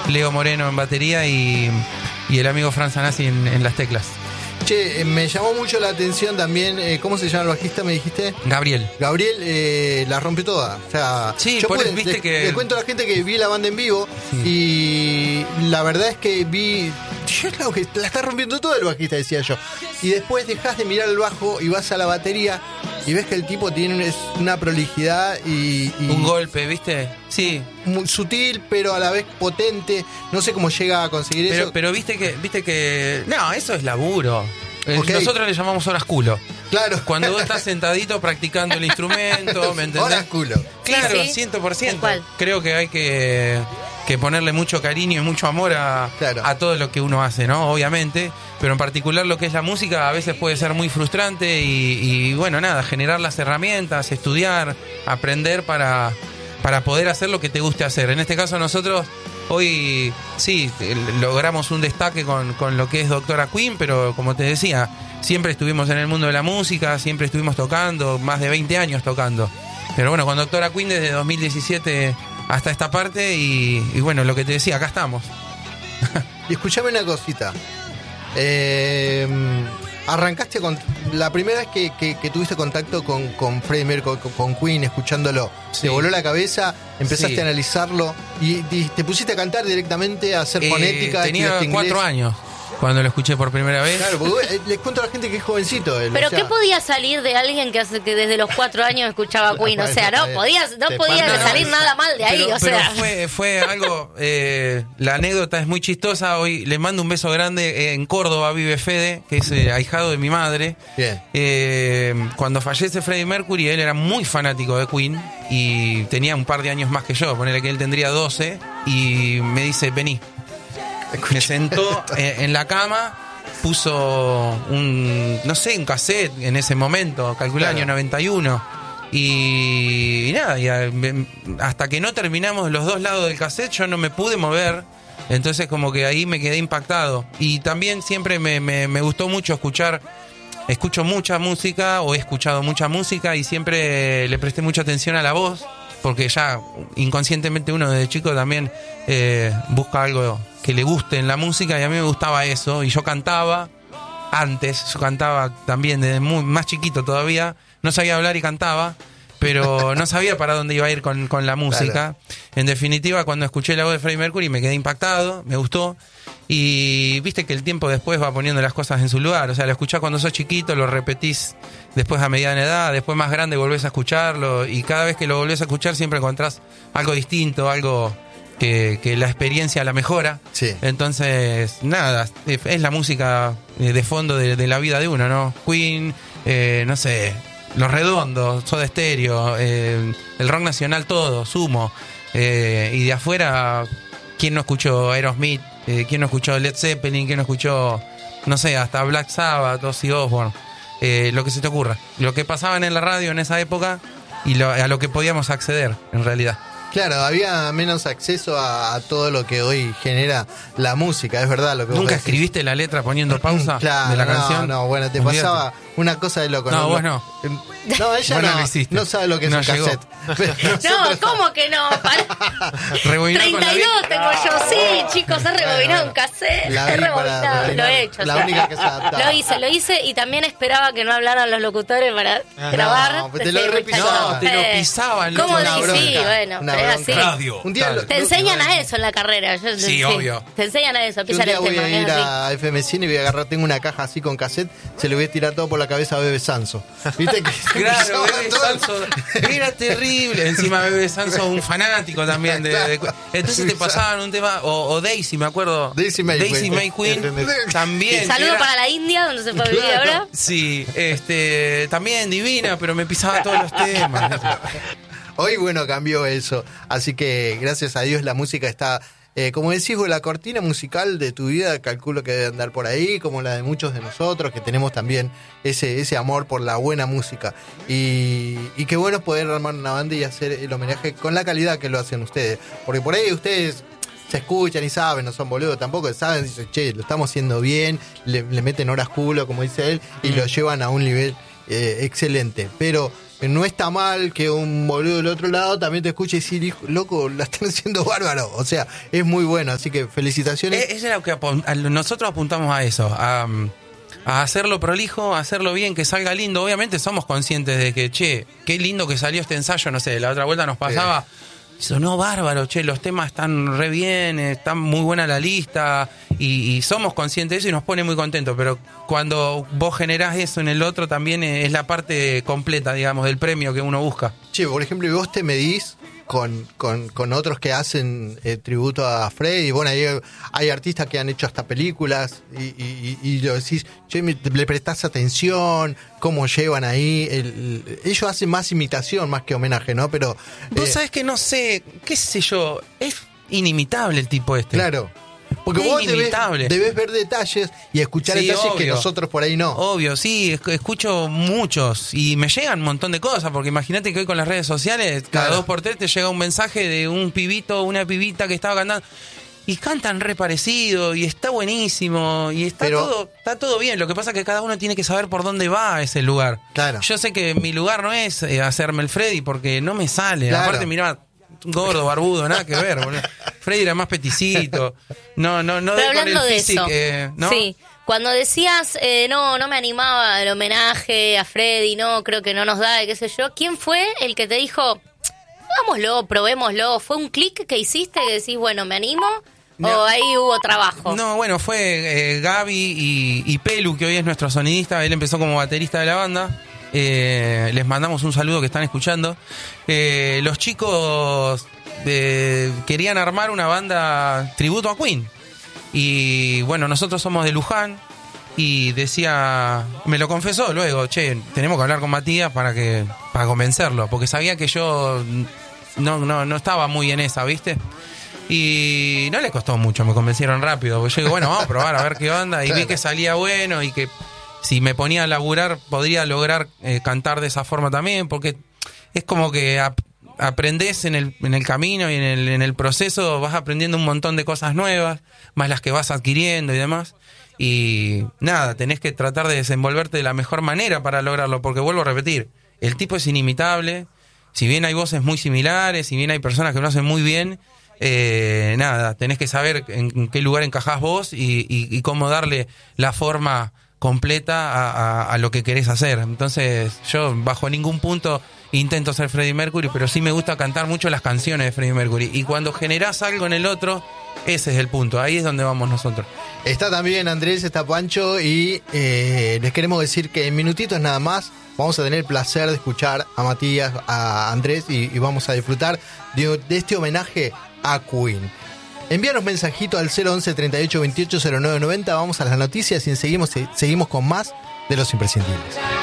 Leo Moreno en batería y el amigo Franz Anasi en las teclas. Che, me llamó mucho la atención también, ¿cómo se llama el bajista, me dijiste? Gabriel, la rompe toda. O sea, sí, yo viste le cuento a la gente que vi la banda en vivo, y la verdad es que yo creo que la está rompiendo todo el bajista, decía yo. Y después dejás de mirar el bajo y vas a la batería y ves que el tipo tiene una prolijidad y un golpe, ¿viste? Sí. Muy sutil, pero a la vez potente. No sé cómo llega a conseguir eso. Pero viste que... No, eso es laburo. Okay. Nosotros le llamamos horas culo. Claro. Cuando vos estás sentadito practicando el instrumento, ¿me entendés? Horas culo. Claro, Sí, 100%. Creo que hay que ponerle mucho cariño y mucho amor a todo lo que uno hace, ¿no? Obviamente. Pero en particular lo que es la música a veces puede ser muy frustrante y bueno, nada, generar las herramientas, estudiar, aprender para poder hacer lo que te guste hacer. En este caso nosotros hoy sí logramos un destaque con lo que es Doctora Queen, pero como te decía, siempre estuvimos en el mundo de la música, siempre estuvimos tocando, más de 20 años tocando. Pero bueno, con Doctora Queen desde 2017 hasta esta parte y bueno, lo que te decía, acá estamos. Y escuchame una cosita. Arrancaste con la primera vez que tuviste contacto con Freddie Mercury, con Queen, escuchándolo. Sí. Te voló la cabeza, empezaste Sí. a analizarlo y te pusiste a cantar directamente, a hacer fonética. Tenía estudiaste inglés. 4 años cuando lo escuché por primera vez. Claro, porque les cuento a la gente que es jovencito él. Pero o sea, ¿qué podía salir de alguien que desde los 4 años escuchaba Queen? O sea, no podía salir nada mal de ahí. Pero fue algo. La anécdota es muy chistosa. Hoy le mando un beso grande. En Córdoba vive Fede, que es ahijado de mi madre. Bien. Cuando fallece Freddie Mercury, él era muy fanático de Queen y tenía un par de años más que yo. Ponele que él tendría 12 y me dice: vení. Me sentó en la cama, puso un cassette en ese momento, calculé Claro. año 91. Y nada, hasta que no terminamos los dos lados del cassette yo no me pude mover. Entonces como que ahí me quedé impactado. Y también siempre me gustó mucho escucho mucha música o he escuchado mucha música y siempre le presté mucha atención a la voz. Porque ya inconscientemente uno desde chico también busca algo que le guste en la música y a mí me gustaba eso. Y yo cantaba también desde más chiquito todavía. No sabía hablar y cantaba, pero no sabía para dónde iba a ir con la música. Claro. En definitiva, cuando escuché la voz de Freddie Mercury me quedé impactado, me gustó. Y viste que el tiempo después va poniendo las cosas en su lugar. O sea, lo escuchás cuando sos chiquito, lo repetís después a mediana edad, después más grande volvés a escucharlo. Y cada vez que lo volvés a escuchar siempre encontrás algo distinto, algo que la experiencia la mejora. Sí. Entonces, nada, es la música de fondo de la vida de uno, ¿no? Queen, no sé, Los Redondos, Soda Stereo, el rock nacional todo, Sumo. Y de afuera, ¿quién no escuchó Aerosmith? ¿Quién no escuchó Led Zeppelin? ¿Quién no escuchó, no sé, hasta Black Sabbath, Ozzy Osbourne? Lo que se te ocurra. Lo que pasaban en la radio en esa época y a lo que podíamos acceder, en realidad. Claro, había menos acceso a todo lo que hoy genera la música, es verdad lo que vos ¿Nunca decís. escribiste la letra poniendo pausa Claro, de la canción? No, bueno, te Olvídate. pasaba una cosa de loco. No, vos no. No, ella Vos no no, lo hiciste. no sabe lo que es No un llegó. cassette. Pero No, nosotros- ¿cómo que no? Rebobinar con la 32 tengo yo, sí, chicos, he rebobinado Bueno, un cassette, la he vi para rebobinado, rebobinar. lo he hecho. La única que se adaptaba. Lo hice y también esperaba que no hablaran los locutores para grabar. no, pues te lo Sí, repisaban. muchachos. No, te lo pisaban, ¿Cómo loco, una sí? bronca, Sí, bueno, una pero es bronca. así. Radio. Un día Claro. Te enseñan a eso en la carrera. Sí, obvio. Te enseñan a eso, a Yo un pisar día el voy tema. a Es ir así. a FM Cine y voy a agarrar, tengo una caja así con cassette, se le voy a tirar todo por la cabeza a Bebe Sanso. ¿Viste que Claro, empezaba Bebe todo? Sanso era terrible. Encima Bebe Sanso, un fanático también entonces te pasaban un tema, o Daisy, me acuerdo. Daisy May Queen también. Saludo era- para la India, donde se fue a vivir Claro. ahora. Sí, también divina, pero me pisaba todos los temas. Hoy, bueno, cambió eso. Así que, gracias a Dios, la música está... como decís vos, la cortina musical de tu vida, calculo que debe andar por ahí, como la de muchos de nosotros, que tenemos también ese amor por la buena música. Y qué bueno poder armar una banda y hacer el homenaje con la calidad que lo hacen ustedes. Porque por ahí ustedes se escuchan y saben, no son boludos tampoco, saben, dicen, che, lo estamos haciendo bien, le meten horas culo, como dice él, y lo llevan a un nivel excelente. Pero no está mal que un boludo del otro lado también te escuche y decir, loco, la están haciendo bárbaro. O sea, es muy bueno, así que felicitaciones. Es lo que nosotros apuntamos a eso, a hacerlo prolijo, a hacerlo bien, que salga lindo. Obviamente somos conscientes de que, che, qué lindo que salió este ensayo, no sé, la otra vuelta nos pasaba... Sonó bárbaro, che, los temas están re bien, está muy buena la lista y somos conscientes de eso y nos pone muy contentos, pero cuando vos generás eso en el otro también es la parte completa, digamos, del premio que uno busca. Che, por ejemplo, y vos te medís con otros que hacen tributo a Freddy. Bueno, hay artistas que han hecho hasta películas y lo decís, che, le prestás atención, cómo llevan ahí. Ellos hacen más imitación más que homenaje, ¿no? Pero vos sabés que no sé, qué sé yo, es inimitable el tipo este. Claro. Porque vos debés ver detalles y escuchar detalles obvio, que nosotros por ahí no. Obvio, sí, escucho muchos y me llegan un montón de cosas, porque imagínate que hoy con las redes sociales, cada 2x3 te llega un mensaje de un pibito o una pibita que estaba cantando y cantan re parecido y está buenísimo y está todo bien. Lo que pasa es que cada uno tiene que saber por dónde va a ese lugar. Claro. Yo sé que mi lugar no es hacerme el Freddy porque no me sale. Claro. Aparte, mirá, gordo, barbudo, nada que ver, boludo. Freddy era más peticito. No pero hablando de eso, ¿no? Sí, cuando decías no me animaba el homenaje a Freddy, no, creo que no nos da, qué sé yo, ¿quién fue el que te dijo, hagámoslo, probémoslo? ¿Fue un clic que hiciste que decís, bueno, me animo? No. ¿O ahí hubo trabajo? No, bueno, fue Gaby y Pelu, que hoy es nuestro sonidista. Él empezó como baterista de la banda. Les mandamos un saludo que están escuchando. Los chicos querían armar una banda tributo a Queen y bueno, nosotros somos de Luján y decía, me lo confesó luego, che, tenemos que hablar con Matías para convencerlo, porque sabía que yo no estaba muy en esa, ¿viste? Y no le costó mucho, me convencieron rápido, porque yo digo, bueno, vamos a probar a ver qué onda, y claro, vi que salía bueno y que si me ponía a laburar podría lograr cantar de esa forma también, porque es como que aprendés en el camino y en el proceso, vas aprendiendo un montón de cosas nuevas, más las que vas adquiriendo y demás. Y nada, tenés que tratar de desenvolverte de la mejor manera para lograrlo, porque vuelvo a repetir, el tipo es inimitable, si bien hay voces muy similares, si bien hay personas que lo hacen muy bien, nada, tenés que saber en qué lugar encajás vos y cómo darle la forma completa a lo que querés hacer. Entonces yo bajo ningún punto intento ser Freddie Mercury, pero sí me gusta cantar mucho las canciones de Freddie Mercury, y cuando generás algo en el otro, ese es el punto, ahí es donde vamos nosotros. Está también Andrés, está Pancho, y les queremos decir que en minutitos nada más vamos a tener el placer de escuchar a Matías, a Andrés, y vamos a disfrutar de este homenaje a Queen. Envíanos mensajito al 011 38 28 09 90. Vamos a las noticias y seguimos con más de Los Imprescindibles.